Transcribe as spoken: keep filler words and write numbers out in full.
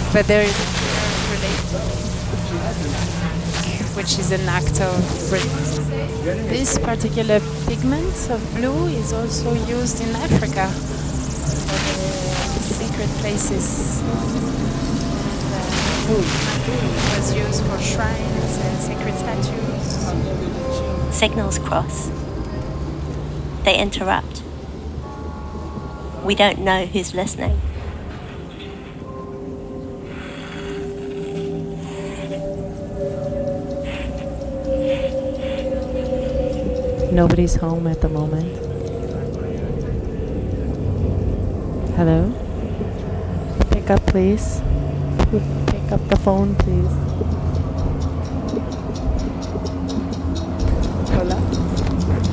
but there is a prayer related, which is an act of breathing. This particular pigment of blue is also used in Africa for the sacred places. And, uh, it was used for shrines and sacred statues. Signals cross. They interrupt. We don't know who's listening. Nobody's home at the moment. Hello? Pick up, please. Pick up the phone, please.